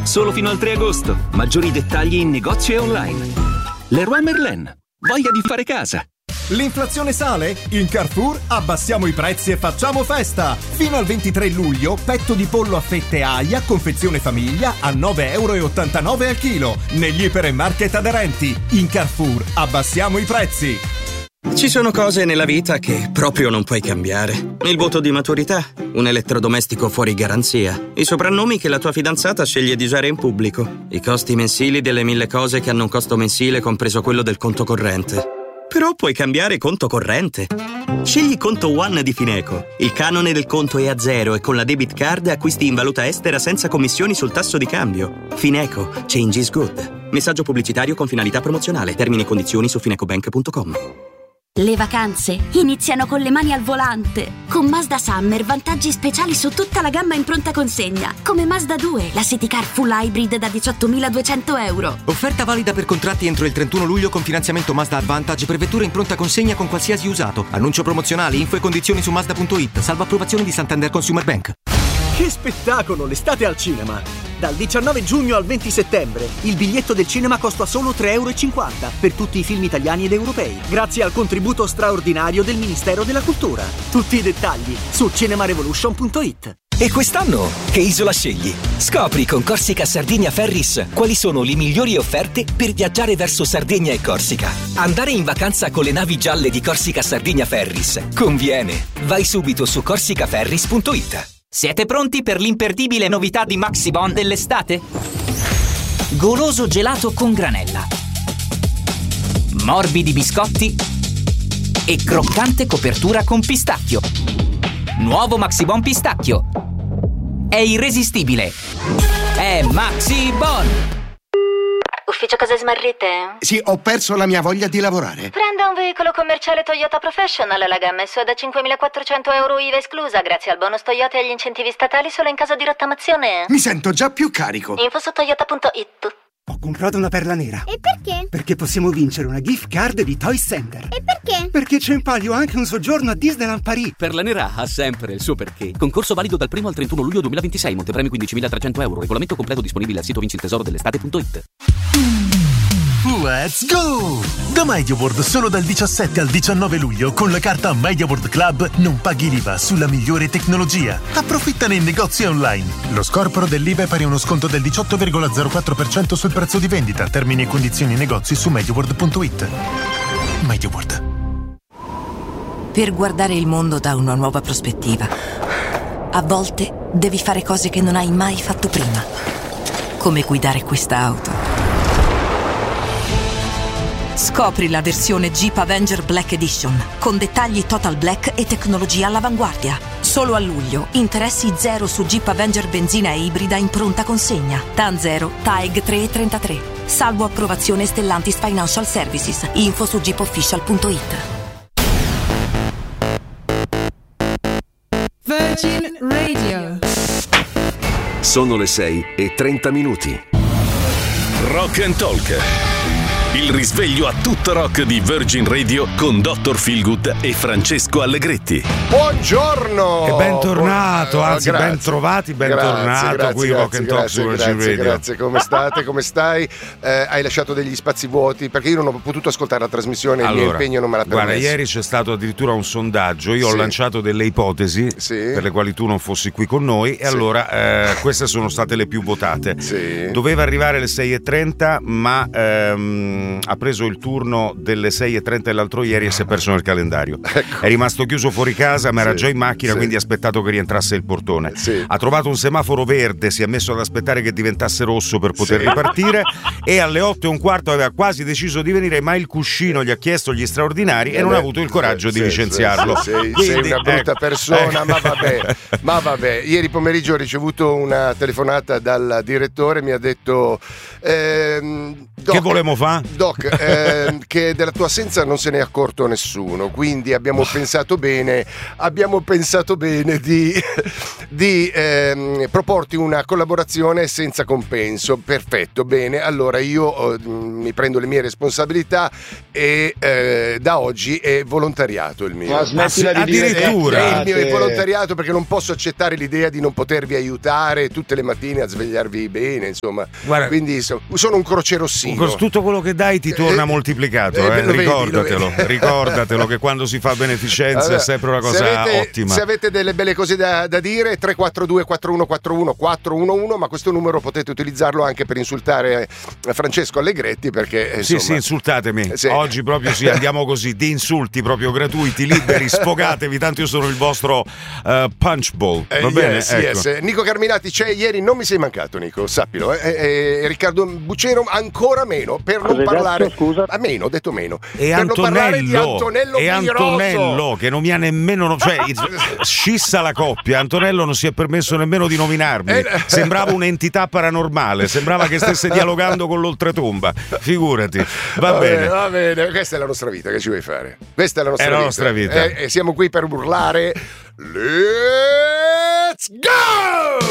Solo fino al 3 agosto. Maggiori dettagli in negozi e online. Leroy Merlin. Voglia di fare casa. L'inflazione sale? In Carrefour abbassiamo i prezzi e facciamo festa! Fino al 23 luglio, petto di pollo a fette Aia, confezione famiglia, a 9,89 € al chilo. Negli ipermarket aderenti. In Carrefour abbassiamo i prezzi! Ci sono cose nella vita che proprio non puoi cambiare. Il voto di maturità, un elettrodomestico fuori garanzia, i soprannomi che la tua fidanzata sceglie di usare in pubblico, i costi mensili delle 1000 cose che hanno un costo mensile compreso quello del conto corrente. Però puoi cambiare conto corrente. Scegli Conto One di Fineco. Il canone del conto è a zero e con la debit card acquisti in valuta estera senza commissioni sul tasso di cambio. Fineco. Change is good. Messaggio pubblicitario con finalità promozionale. Termini e condizioni su finecobank.com. Le vacanze iniziano con le mani al volante. Con Mazda Summer vantaggi speciali su tutta la gamma in pronta consegna. Come Mazda 2, la City Car Full Hybrid da 18.200 €. Offerta valida per contratti entro il 31 luglio con finanziamento Mazda Advantage per vetture in pronta consegna con qualsiasi usato. Annuncio promozionale, info e condizioni su Mazda.it. Salvo approvazione di Santander Consumer Bank. Che spettacolo, l'estate al cinema! Dal 19 giugno al 20 settembre il biglietto del cinema costa solo 3,50 € per tutti i film italiani ed europei, grazie al contributo straordinario del Ministero della Cultura. Tutti i dettagli su cinemarevolution.it. E quest'anno che isola scegli? Scopri con Corsica Sardinia Ferries quali sono le migliori offerte per viaggiare verso Sardegna e Corsica. Andare in vacanza con le navi gialle di Corsica Sardinia Ferries conviene. Vai subito su corsicaferries.it. Siete pronti per l'imperdibile novità di Maxibon dell'estate? Goloso gelato con granella, morbidi biscotti e croccante copertura con pistacchio. Nuovo Maxibon pistacchio. È irresistibile. È Maxibon. Ufficio cose smarrite? Sì, ho perso la mia voglia di lavorare. Prenda un veicolo commerciale Toyota Professional. La gamma è su da 5.400 € IVA esclusa, grazie al bonus Toyota e agli incentivi statali solo in caso di rottamazione. Mi sento già più carico. Info su toyota.it. Ho comprato una perla nera. E perché? Perché possiamo vincere una gift card di Toy Center. E perché? Perché c'è in palio anche un soggiorno a Disneyland Paris. Perla nera ha sempre il suo perché. Concorso valido dal 1 al 31 luglio 2026. Montepremi 15.300 €. Regolamento completo disponibile al sito vinciltesoro-dell'estate.it. Let's go! Da MediaWorld solo dal 17 al 19 luglio con la carta MediaWorld Club non paghi l'IVA sulla migliore tecnologia. Approfitta nei negozi online. Lo scorporo dell'IVA è pari a uno sconto del 18,04% sul prezzo di vendita. Termini e condizioni negozi su MediaWorld.it. MediaWorld. Per guardare il mondo da una nuova prospettiva, a volte devi fare cose che non hai mai fatto prima. Come guidare questa auto. Scopri la versione Jeep Avenger Black Edition con dettagli total black e tecnologia all'avanguardia. Solo a luglio, interessi zero su Jeep Avenger benzina e ibrida in pronta consegna. TAN 0, TAEG 3,33. Salvo approvazione Stellantis Financial Services. Info su jeepofficial.it. Virgin Radio. Sono le 6:30. Rock and Talk. Il risveglio a tutto rock di Virgin Radio con Dr. Feelgood e Francesco Allegretti. Buongiorno! E bentornato, anzi ben trovati, bentornato qui Rock and Talk su Virgin Radio. Grazie, come state, come stai? Hai lasciato degli spazi vuoti? Perché io non ho potuto ascoltare la trasmissione, il mio impegno non me l'ha permesso. Guarda, ieri c'è stato addirittura un sondaggio, io ho lanciato delle ipotesi per le quali tu non fossi qui con noi e allora queste sono state le più votate. Doveva arrivare alle 6:30 ma ha preso il turno delle 6:30 dell'altro ieri e si è perso nel calendario. Ecco. È rimasto chiuso fuori casa, ma era già in macchina, quindi ha aspettato che rientrasse il portone. Ha trovato un semaforo verde, si è messo ad aspettare che diventasse rosso per poter ripartire e alle 8:15 aveva quasi deciso di venire, ma il cuscino gli ha chiesto gli straordinari e non ha avuto il coraggio di licenziarlo. Sei una brutta persona, ma vabbè. Ieri pomeriggio ho ricevuto una telefonata dal direttore, mi ha detto che volevamo fare? Doc, che della tua assenza non se ne è accorto nessuno, quindi abbiamo pensato bene di proporti una collaborazione senza compenso. Perfetto, bene, allora io mi prendo le mie responsabilità e da oggi è volontariato il mio. Ma smettila di dire addirittura il mio è volontariato, perché non posso accettare l'idea di non potervi aiutare tutte le mattine a svegliarvi bene, insomma. Guarda, quindi sono un crocerossino. Tutto quello che dai ti torna moltiplicato, ricordatelo che quando si fa beneficenza allora, è sempre una cosa ottima. Se avete delle belle cose da dire, 342 4141 411, ma questo numero potete utilizzarlo anche per insultare Francesco Allegretti, perché insomma, sì, insultatemi. Sì. Oggi proprio sì, andiamo così, di insulti proprio gratuiti, liberi, sfogatevi, tanto io sono il vostro punch bowl. Va bene? Yes, ecco. Yes. Nico Carminati, ieri non mi sei mancato, Nico, sappilo. Riccardo Bucero ancora meno, per non parlare. Scusa? A meno, ho detto meno. E per Antonello, non parlare di Antonello che non mi ha nemmeno, cioè scissa la coppia. Antonello non si è permesso nemmeno di nominarmi. Sembrava un'entità paranormale, sembrava che stesse dialogando con l'oltretomba. Figurati. Va bene, questa è la nostra vita, che ci vuoi fare? Questa è la nostra vita. E siamo qui per urlare. Let's go!